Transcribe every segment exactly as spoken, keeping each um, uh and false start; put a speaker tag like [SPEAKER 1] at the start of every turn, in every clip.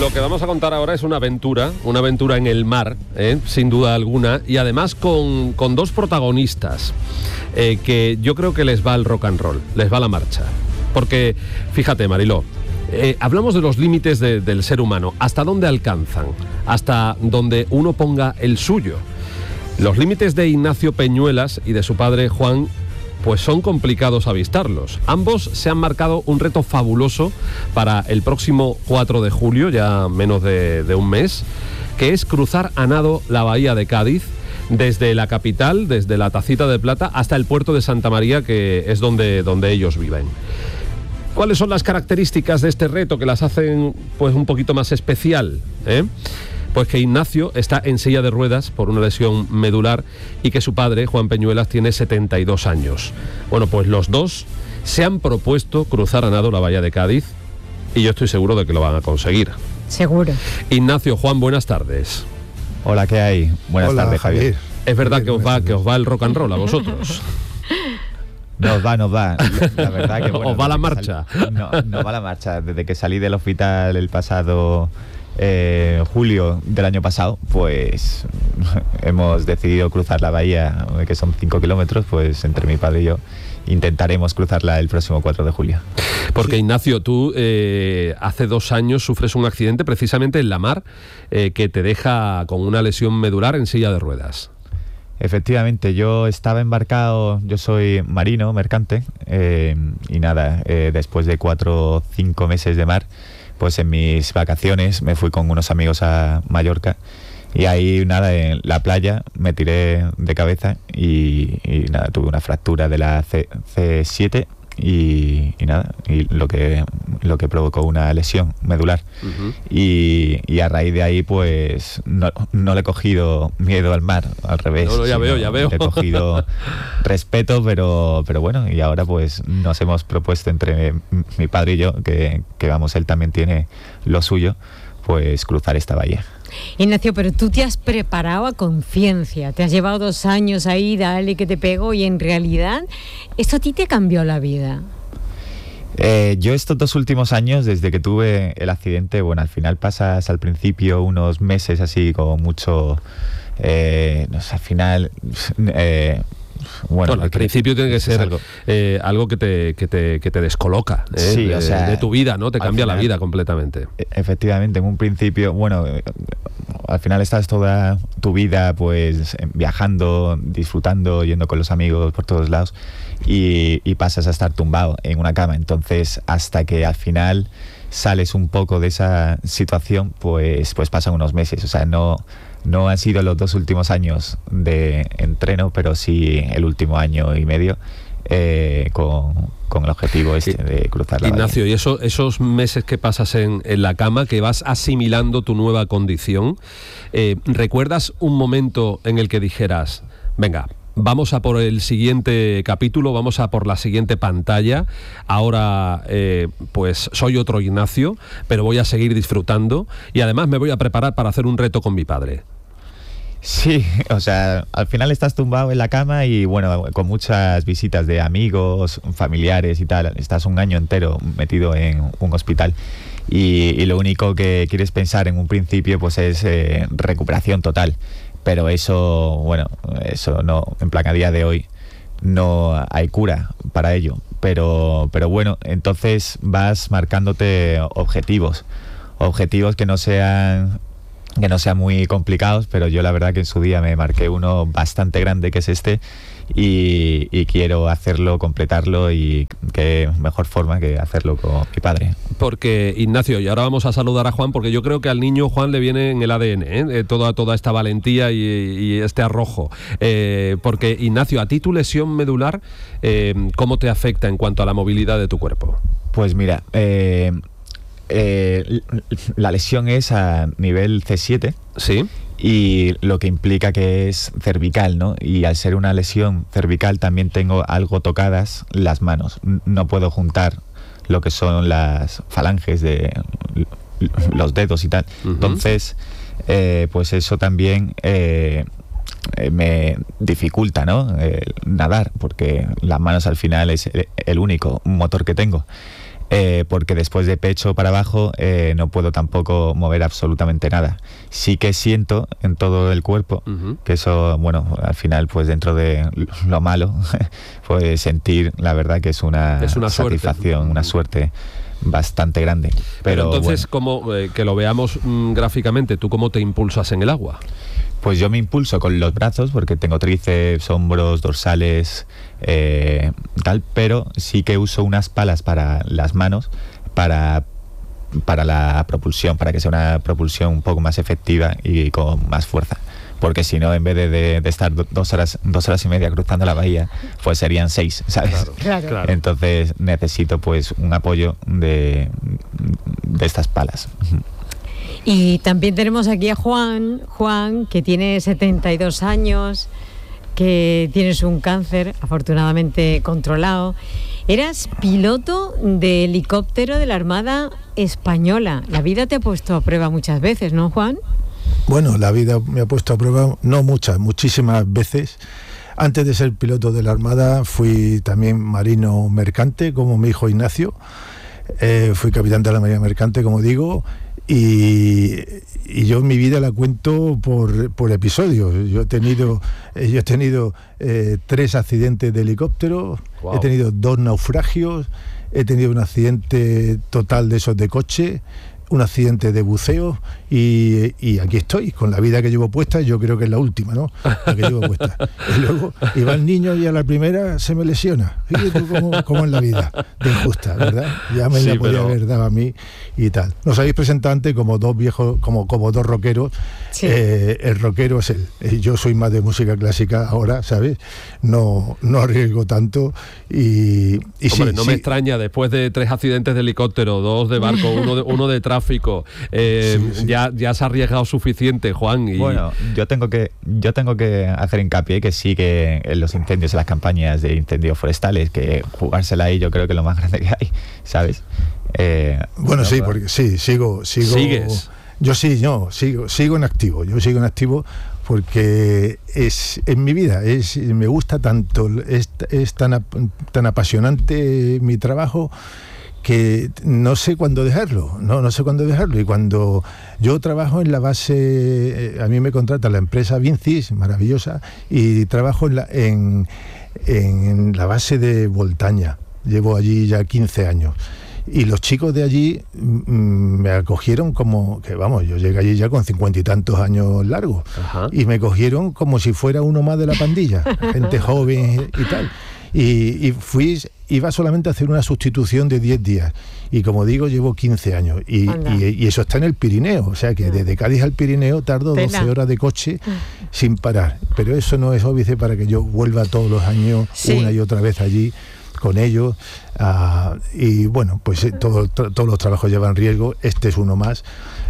[SPEAKER 1] Lo que vamos a contar ahora es una aventura, una aventura en el mar, ¿eh? Sin duda alguna, y además con, con dos protagonistas eh, que yo creo que les va el rock and roll, les va la marcha. Porque, fíjate, Mariló, eh, hablamos de los límites de, del ser humano, hasta dónde alcanzan, hasta donde uno ponga el suyo. Los límites de Ignacio Peñuelas y de su padre Juan, pues son complicados avistarlos. Ambos se han marcado un reto fabuloso para el próximo cuatro de julio, ya menos de, de un mes, que es cruzar a nado la bahía de Cádiz, desde la capital, desde la Tacita de Plata, hasta el puerto de Santa María, que es donde, donde ellos viven. ¿Cuáles son las características de este reto que las hacen pues un poquito más especial, eh? Pues que Ignacio está en silla de ruedas por una lesión medular y que su padre, Juan Peñuelas, tiene setenta y dos años. Bueno, pues los dos se han propuesto cruzar a nado la bahía de Cádiz y yo estoy seguro de que lo van a conseguir.
[SPEAKER 2] Seguro.
[SPEAKER 1] Ignacio, Juan, buenas tardes.
[SPEAKER 3] Hola, ¿qué hay? Buenas
[SPEAKER 4] Hola,
[SPEAKER 3] tardes, Javier.
[SPEAKER 4] Javier.
[SPEAKER 1] Es verdad que os va, que os va el rock and roll a vosotros.
[SPEAKER 3] Nos va, nos va. La, la verdad que bueno,
[SPEAKER 1] ¿Os va la
[SPEAKER 3] desde que
[SPEAKER 1] marcha?
[SPEAKER 3] Sal... No, nos va la marcha. Desde que salí del hospital el pasado eh, julio del año pasado, pues hemos decidido cruzar la bahía, que son cinco kilómetros, pues entre mi padre y yo intentaremos cruzarla el próximo cuatro de julio.
[SPEAKER 1] Porque Ignacio, tú eh, hace dos años sufres un accidente precisamente en la mar eh, que te deja con una lesión medular en silla de ruedas.
[SPEAKER 3] Efectivamente, yo estaba embarcado, yo soy marino, mercante, eh, y nada, eh, después de cuatro o cinco meses de mar, pues en mis vacaciones me fui con unos amigos a Mallorca y ahí nada, en la playa me tiré de cabeza y, y nada, tuve una fractura de la C siete y, y nada, y lo que, lo que provocó una lesión medular. Uh-huh. y, y a raíz de ahí pues no, no le he cogido miedo al mar, al revés.
[SPEAKER 1] No, no, ya veo, ya veo.
[SPEAKER 3] Le he cogido respeto, pero, pero bueno, y ahora pues nos hemos propuesto entre mi padre y yo, que, que vamos, él también tiene lo suyo, pues cruzar esta bahía.
[SPEAKER 2] Ignacio, pero tú te has preparado a conciencia, te has llevado dos años ahí, dale que te pego, y en realidad esto a ti te cambió la vida.
[SPEAKER 3] Eh, yo estos dos últimos años, desde que tuve el accidente, bueno, al final pasas al principio unos meses así como mucho, eh, no sé, al final... Eh, Bueno,
[SPEAKER 1] bueno, al principio tiene que ser algo, eh, algo que, te, que, te, que te descoloca eh,
[SPEAKER 3] sí,
[SPEAKER 1] de,
[SPEAKER 3] o sea,
[SPEAKER 1] de tu vida, ¿no? Te cambia
[SPEAKER 3] final,
[SPEAKER 1] la vida completamente.
[SPEAKER 3] Efectivamente, en un principio, bueno, al final estás toda tu vida pues viajando, disfrutando, yendo con los amigos por todos lados y, y pasas a estar tumbado en una cama. Entonces, hasta que al final sales un poco de esa situación, pues, pues pasan unos meses. O sea, no... No han sido los dos últimos años de entreno, pero sí el último año y medio eh, con, con el objetivo este de cruzar la
[SPEAKER 1] Ignacio,
[SPEAKER 3] bahía.
[SPEAKER 1] y eso, esos meses que pasas en, en la cama, que vas asimilando tu nueva condición, eh, ¿recuerdas un momento en el que dijeras, venga, vamos a por el siguiente capítulo, vamos a por la siguiente pantalla, ahora eh, pues soy otro Ignacio, pero voy a seguir disfrutando y además me voy a preparar para hacer un reto con mi padre?
[SPEAKER 3] Sí, o sea, al final estás tumbado en la cama y bueno, con muchas visitas de amigos, familiares y tal, estás un año entero metido en un hospital y, y lo único que quieres pensar en un principio pues es eh, recuperación total, pero eso, bueno, eso no, en plan a día de hoy no hay cura para ello, pero, pero bueno, entonces vas marcándote objetivos, objetivos que no sean... que no sean muy complicados, pero yo la verdad que en su día me marqué uno bastante grande, que es este, y, y quiero hacerlo, completarlo, y qué mejor forma que hacerlo con mi padre.
[SPEAKER 1] Porque, Ignacio, y ahora vamos a saludar a Juan, porque yo creo que al niño Juan le viene en el A D N, ¿eh? toda, toda esta valentía y, y este arrojo. Eh, porque, Ignacio, a ti tu lesión medular, eh, ¿cómo te afecta en cuanto a la movilidad de tu cuerpo?
[SPEAKER 3] Pues mira, eh, Eh, la lesión es a nivel C siete.
[SPEAKER 1] Sí.
[SPEAKER 3] Y lo que implica que es cervical, ¿no? Y al ser una lesión cervical también tengo algo tocadas las manos. No puedo juntar lo que son las falanges de los dedos y tal. Uh-huh. Entonces, eh, pues eso también eh, eh, me dificulta, ¿no? Eh, nadar, porque las manos al final es el, el único motor que tengo. eh, porque después de pecho para abajo eh, no puedo tampoco mover absolutamente nada. Sí que siento en todo el cuerpo, uh-huh. que eso, bueno, al final, pues dentro de lo malo, pues sentir, la verdad que es una,
[SPEAKER 1] es una
[SPEAKER 3] satisfacción,
[SPEAKER 1] suerte.
[SPEAKER 3] una suerte bastante grande. Pero,
[SPEAKER 1] Pero entonces,
[SPEAKER 3] bueno.
[SPEAKER 1] como eh, que lo veamos mmm, gráficamente, ¿tú cómo te impulsas en el agua?
[SPEAKER 3] Pues yo me impulso con los brazos, porque tengo tríceps, hombros, dorsales, eh, tal, pero sí que uso unas palas para las manos, para, para la propulsión, para que sea una propulsión un poco más efectiva y con más fuerza. Porque si no, en vez de, de, de estar dos horas, dos horas y media cruzando la bahía, pues serían seis, ¿sabes?
[SPEAKER 1] Claro, claro. Claro.
[SPEAKER 3] Entonces necesito pues un apoyo de, de estas palas.
[SPEAKER 2] Y también tenemos aquí a Juan, Juan, que tiene setenta y dos años, que tienes un cáncer afortunadamente controlado. Eras piloto de helicóptero de la Armada Española. La vida te ha puesto a prueba muchas veces, ¿no, Juan?
[SPEAKER 4] Bueno, la vida me ha puesto a prueba, no muchas, muchísimas veces. Antes de ser piloto de la Armada fui también marino mercante, como mi hijo Ignacio. Eh, fui capitán de la Marina Mercante, como digo, y, y yo mi vida la cuento por, por episodios. Yo he tenido, eh, yo he tenido eh, tres accidentes de helicóptero, wow. He tenido dos naufragios, he tenido un accidente total de esos de coche, un accidente de buceo y, y aquí estoy, con la vida que llevo puesta, yo creo que es la última, ¿no? La que llevo puesta. Y luego iba el niño y a la primera se me lesiona. Fíjate tú cómo, cómo es la vida, de injusta, ¿verdad? Ya me sí, la podía pero... haber dado a mí y tal. Nos habéis presentado antes como dos viejos, como, como dos rockeros. Sí. Eh, el rockero es él. Yo soy más de música clásica ahora, ¿sabes? No, no arriesgo tanto y, y
[SPEAKER 1] Hombre,
[SPEAKER 4] sí,
[SPEAKER 1] no
[SPEAKER 4] sí.
[SPEAKER 1] me extraña, después de tres accidentes de helicóptero, dos de barco, uno de, uno de tráfico, eh, sí, sí. Ya, ya se ha arriesgado suficiente, Juan. Y...
[SPEAKER 3] Bueno, yo tengo que yo tengo que hacer hincapié que sí que en los incendios, en las campañas de incendios forestales, que jugársela ahí yo creo que es lo más grande que hay, ¿sabes? Eh,
[SPEAKER 4] bueno, no, sí, porque sí, sigo, sigo.
[SPEAKER 1] ¿Sigues?
[SPEAKER 4] Yo sí, no, sigo, sigo en activo, yo sigo en activo porque es en mi vida, es me gusta tanto, es, es tan, tan apasionante mi trabajo que no sé cuándo dejarlo, no, no sé cuándo dejarlo. Y cuando yo trabajo en la base, a mí me contrata la empresa Vincis, maravillosa, y trabajo en la, en, en la base de Voltaña. Llevo allí ya quince años. Y los chicos de allí mm, me acogieron como, que vamos, yo llegué allí ya con cincuenta y tantos años largos. Ajá. Y me cogieron como si fuera uno más de la pandilla, gente joven y tal. Y, y fui, iba solamente a hacer una sustitución de diez días. Y como digo, llevo quince años. Y, y, y eso está en el Pirineo. O sea que desde Cádiz al Pirineo tardo doce horas de coche sin parar. Pero eso no es óbice para que yo vuelva todos los años, sí. una y otra vez allí con ellos. Uh, y bueno, pues todo, to, todos los trabajos llevan riesgo. Este es uno más.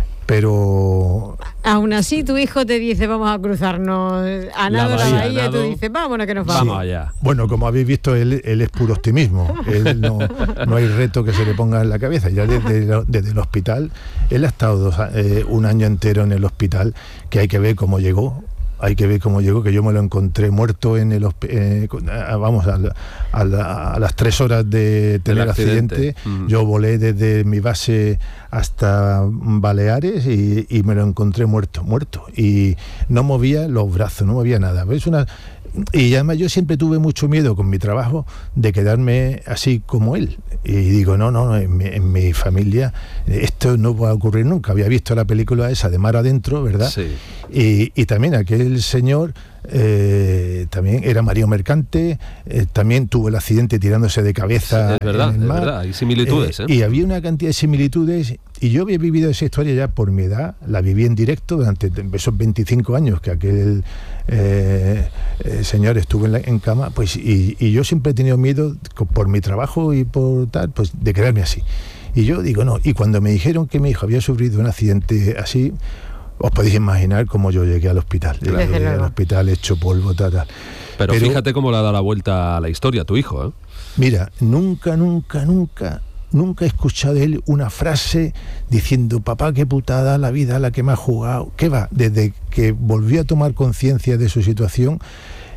[SPEAKER 4] Pero
[SPEAKER 2] aún así tu hijo te dice vamos a cruzarnos a nado la bahía y tú dices vámonos que nos vamos.
[SPEAKER 1] Vamos allá.
[SPEAKER 4] Bueno, como habéis visto, él, él es puro optimismo. Él no, no hay reto que se le ponga en la cabeza. Ya desde, desde el hospital, él ha estado dos, eh, un año entero en el hospital, que hay que ver cómo llegó. Hay que ver cómo llegó, que yo me lo encontré muerto en el eh, vamos a, la, a, la, a las tres horas de tener accidente, accidente. Mm. Yo volé desde mi base hasta Baleares y, y me lo encontré muerto, muerto y no movía los brazos, no movía nada. ¿Ves? Una, y además yo siempre tuve mucho miedo con mi trabajo de quedarme así como él. Y digo, no, no, en mi, en mi familia esto no va a ocurrir nunca. Había visto la película esa de Mar Adentro, ¿verdad?
[SPEAKER 1] Sí.
[SPEAKER 4] Y, y también aquel señor eh, también era marino mercante, eh, también tuvo el accidente tirándose de cabeza.
[SPEAKER 1] Sí, es verdad,
[SPEAKER 4] en el mar.
[SPEAKER 1] Es verdad, hay similitudes. Eh,
[SPEAKER 4] eh. Y había una cantidad de similitudes. Y yo había vivido esa historia ya por mi edad, la viví en directo durante esos veinticinco años que aquel eh, eh, señor estuvo en, la, en cama, pues y, y yo siempre he tenido miedo por mi trabajo y por tal, pues de quedarme así. Y yo digo, no, y cuando me dijeron que mi hijo había sufrido un accidente así, os podéis imaginar cómo yo llegué al hospital. Claro. Yo llegué al hospital hecho polvo, tal, tal.
[SPEAKER 1] Pero, Pero fíjate cómo le ha dado la vuelta a la historia tu hijo, ¿eh?
[SPEAKER 4] Mira, nunca, nunca, nunca... Nunca he escuchado de él una frase diciendo, papá, qué putada la vida a la que me ha jugado. ¿Qué va? Desde que volvió a tomar conciencia de su situación,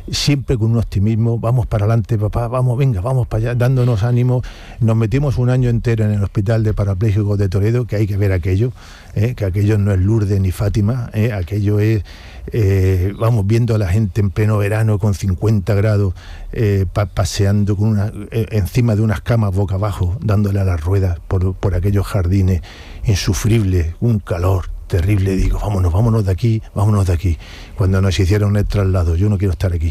[SPEAKER 4] siempre con un optimismo, vamos para adelante, papá, vamos, venga, vamos para allá, dándonos ánimo. Nos metimos un año entero en el hospital de parapléjicos de Toledo, que hay que ver aquello, eh, que aquello no es Lourdes ni Fátima, eh, aquello es, eh, vamos, viendo a la gente en pleno verano con cincuenta grados, eh, pa paseando con una, eh, encima de unas camas boca abajo, dándole a las ruedas por, por aquellos jardines insufribles, un calor terrible. Digo, vámonos, vámonos de aquí, vámonos de aquí. Cuando nos hicieron el traslado, yo no quiero estar aquí.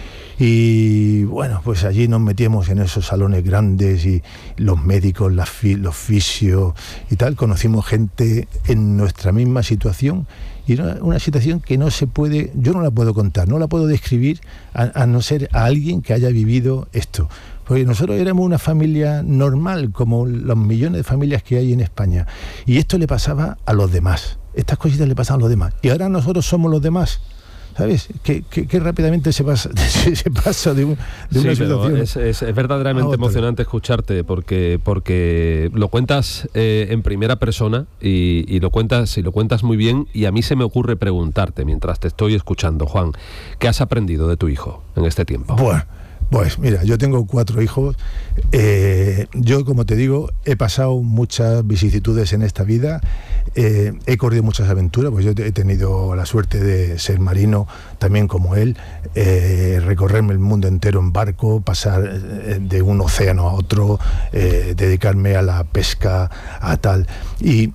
[SPEAKER 4] Y bueno, pues allí nos metíamos en esos salones grandes y los médicos, las fi los fisios y tal, conocimos gente en nuestra misma situación, y era una situación que no se puede, yo no la puedo contar, no la puedo describir a, a no ser a alguien que haya vivido esto. Porque nosotros éramos una familia normal, como los millones de familias que hay en España, y esto le pasaba a los demás, estas cositas le pasaban a los demás, y ahora nosotros somos los demás. ¿Sabes? Que, que, que rápidamente se pasa, se pasa de, un, de una
[SPEAKER 1] sí,
[SPEAKER 4] situación.
[SPEAKER 1] Es, es, es verdaderamente emocionante escucharte, porque, porque lo cuentas eh, en primera persona y, y lo cuentas y lo cuentas muy bien, y a mí se me ocurre preguntarte, mientras te estoy escuchando, Juan, ¿qué has aprendido de tu hijo en este tiempo?
[SPEAKER 4] Bueno, pues mira, yo tengo cuatro hijos. Eh, yo, como te digo, he pasado muchas vicisitudes en esta vida. Eh, he corrido muchas aventuras, pues yo he tenido la suerte de ser marino también como él, eh, recorrerme el mundo entero en barco, pasar de un océano a otro, eh, dedicarme a la pesca, a tal, y,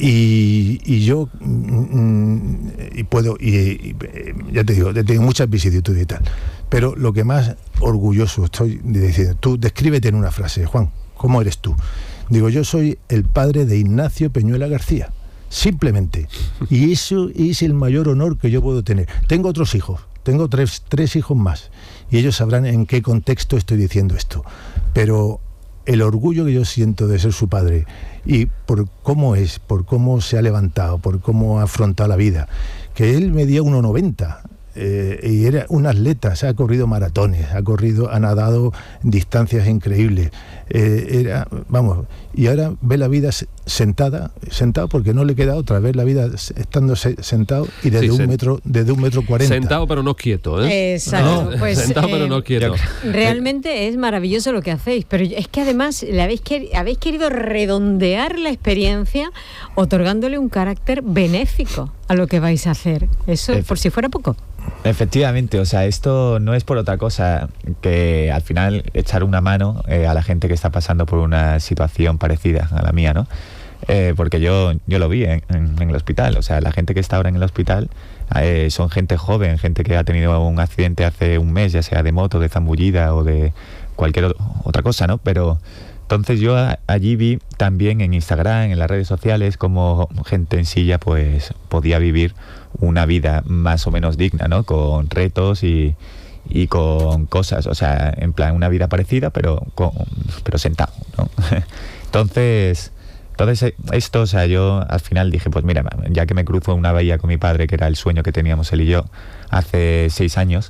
[SPEAKER 4] y, y yo mm, y puedo, y, y ya te digo, he tenido muchas vicisitudes y tal, pero lo que más orgulloso estoy de decir, tú descríbete en una frase, Juan, ¿cómo eres tú? Digo, yo soy el padre de Ignacio Peñuela García. Simplemente. Y eso es el mayor honor que yo puedo tener. Tengo otros hijos, tengo tres, tres hijos más, y ellos sabrán en qué contexto estoy diciendo esto. Pero el orgullo que yo siento de ser su padre, y por cómo es, por cómo se ha levantado, por cómo ha afrontado la vida, que él medía uno noventa. Eh, y era un atleta, se ha corrido maratones, ha corrido, ha nadado distancias increíbles, eh, era, vamos, y ahora ve la vida sentada, sentado porque no le queda otra, ver la vida estando se, sentado y desde sí, un metro, desde un metro cuarenta.
[SPEAKER 1] Sentado pero no quieto, ¿eh?
[SPEAKER 2] Exacto.
[SPEAKER 1] No,
[SPEAKER 2] pues,
[SPEAKER 1] sentado
[SPEAKER 2] eh,
[SPEAKER 1] pero no quieto.
[SPEAKER 2] Realmente es maravilloso lo que hacéis, pero es que además le habéis, quer habéis querido redondear la experiencia otorgándole un carácter benéfico a lo que vais a hacer. Eso, Efe por si fuera poco.
[SPEAKER 3] Efectivamente, o sea, esto no es por otra cosa que al final echar una mano eh, a la gente que está pasando por una situación parecida a la mía, ¿no? Eh, porque yo, yo lo vi en, en, en el hospital, o sea, la gente que está ahora en el hospital eh, son gente joven, gente que ha tenido un accidente hace un mes, ya sea de moto, de zambullida o de cualquier otra cosa, ¿no? Pero entonces yo a, allí vi también en Instagram, en las redes sociales, como gente en silla pues podía vivir una vida más o menos digna, ¿no? Con retos y, y con cosas, o sea, en plan una vida parecida, pero con, pero sentado, ¿no? Entonces, entonces esto, o sea, yo al final dije, pues mira, ya que me cruzo una bahía con mi padre, que era el sueño que teníamos él y yo hace seis años,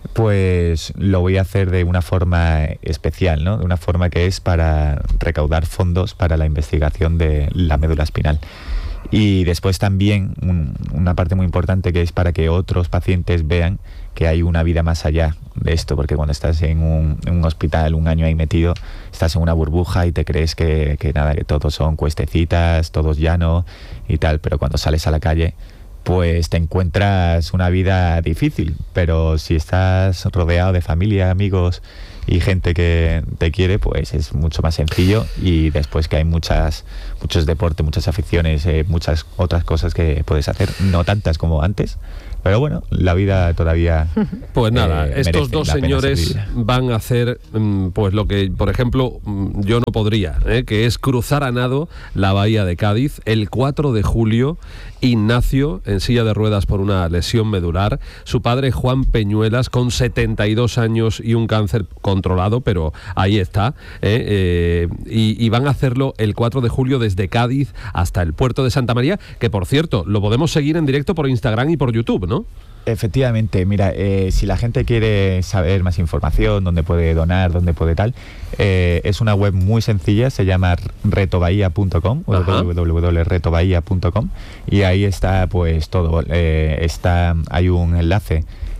[SPEAKER 3] pues lo voy a hacer de una forma especial, ¿no? De una forma que es para recaudar fondos para la investigación de la médula espinal. Y después también un, una parte muy importante que es para que otros pacientes vean que hay una vida más allá de esto, porque cuando estás en un, en un hospital un año ahí metido, estás en una burbuja y te crees que, que nada, que todos son cuestecitas, todos llano y tal, pero cuando sales a la calle pues te encuentras una vida difícil, pero si estás rodeado de familia, amigos y gente que te quiere, pues es mucho más sencillo. Y después que hay muchas muchos deportes, muchas aficiones, eh, muchas otras cosas que puedes hacer, no tantas como antes, pero bueno, la vida todavía
[SPEAKER 1] pues nada,
[SPEAKER 3] eh,
[SPEAKER 1] estos dos señores van a hacer pues lo que, por ejemplo, yo no podría, ¿eh? que es cruzar a nado la bahía de Cádiz el cuatro de julio. Ignacio en silla de ruedas por una lesión medular, su padre Juan Peñuelas con setenta y dos años y un cáncer controlado, pero ahí está, ¿eh? Eh, y, y van a hacerlo el cuatro de julio desde Cádiz hasta el puerto de Santa María, que por cierto, lo podemos seguir en directo por Instagram y por YouTube, ¿no?
[SPEAKER 3] Efectivamente, mira, eh, si la gente quiere saber más información, dónde puede donar, dónde puede tal, eh, es una web muy sencilla, se llama reto bahía punto com, w w w punto reto bahía punto com, y ahí está pues todo, eh, está, hay un enlace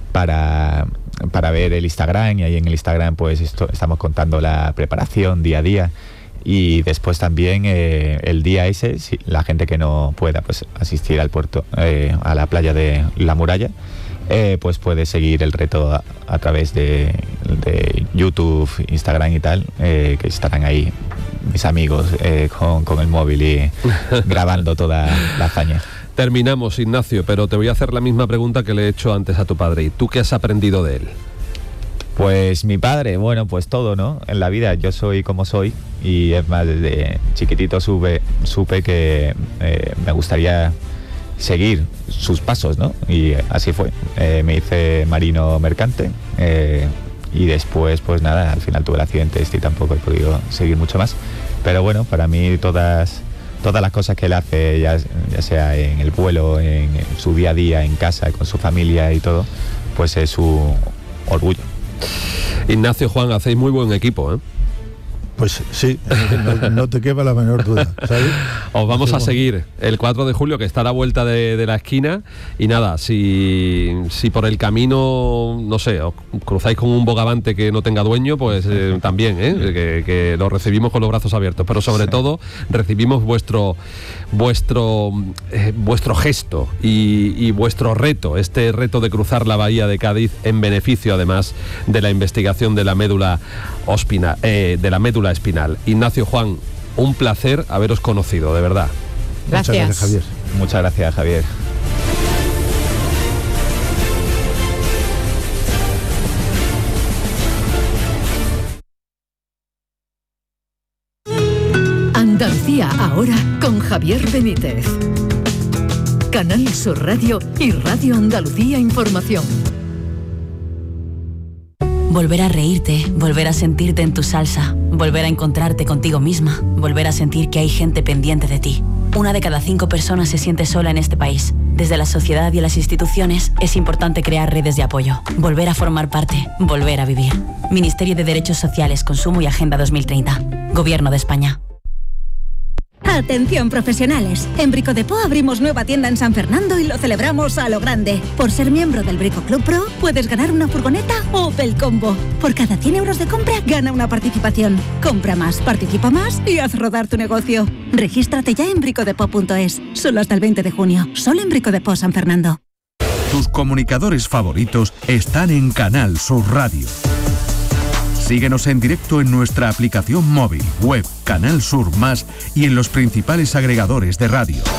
[SPEAKER 3] para, para ver el Instagram, y ahí en el Instagram pues esto, estamos contando la preparación día a día. Y después también eh, el día ese, si la gente que no pueda pues asistir al puerto, eh, a la playa de La Muralla, eh, pues puede seguir el reto a, a través de, de YouTube, Instagram y tal, eh, que estarán ahí mis amigos eh, con, con el móvil y grabando toda la hazaña.
[SPEAKER 1] Terminamos, Ignacio, pero te voy a hacer la misma pregunta que le he hecho antes a tu padre. ¿Y tú qué has aprendido de él?
[SPEAKER 3] Pues mi padre, bueno, pues todo, ¿no? En la vida yo soy como soy, y es más, desde chiquitito supe, supe que eh, me gustaría seguir sus pasos, ¿no? Y así fue. Eh, me hice marino mercante eh, y después, pues nada, al final tuve el accidente este y tampoco he podido seguir mucho más. Pero bueno, para mí todas, todas las cosas que él hace, ya, ya sea en el vuelo, en, en su día a día, en casa, con su familia y todo, pues es su orgullo.
[SPEAKER 1] Ignacio, Juan, hacéis muy buen equipo, ¿eh?
[SPEAKER 4] Pues sí, no, no te quepa la menor duda, ¿sabes?
[SPEAKER 1] Os vamos a seguir el cuatro de julio, que está a la vuelta de, de la esquina. Y nada, si, si por el camino, no sé, os cruzáis con un bogavante que no tenga dueño, pues eh, también, ¿eh? Que, que lo recibimos con los brazos abiertos. Pero sobre sí. todo, recibimos vuestro vuestro eh, vuestro gesto y, y vuestro reto, este reto de cruzar la bahía de Cádiz en beneficio, además, de la investigación de la médula ospina, eh, de la médula espinal. Ignacio, Juan, un placer haberos conocido, de verdad.
[SPEAKER 2] Gracias.
[SPEAKER 4] Muchas gracias, Javier.
[SPEAKER 3] Muchas gracias, Javier.
[SPEAKER 5] Andalucía ahora con Javier Benítez. Canal Sur Radio y Radio Andalucía Información.
[SPEAKER 6] Volver a reírte, volver a sentirte en tu salsa, volver a encontrarte contigo misma, volver a sentir que hay gente pendiente de ti. Una de cada cinco personas se siente sola en este país. Desde la sociedad y las instituciones es importante crear redes de apoyo, volver a formar parte, volver a vivir. Ministerio de Derechos Sociales, Consumo y Agenda dos mil treinta. Gobierno de España.
[SPEAKER 7] Atención profesionales, en Brico Depot abrimos nueva tienda en San Fernando y lo celebramos a lo grande. Por ser miembro del Brico Club Pro puedes ganar una furgoneta Opel Combo. Por cada cien euros de compra gana una participación. Compra más, participa más y haz rodar tu negocio. Regístrate ya en bricodepot punto es, solo hasta el veinte de junio, solo en Brico Depot San Fernando.
[SPEAKER 8] Tus comunicadores favoritos están en Canal Sur Radio. Síguenos en directo en nuestra aplicación móvil, web, Canal Sur Más y en los principales agregadores de radio.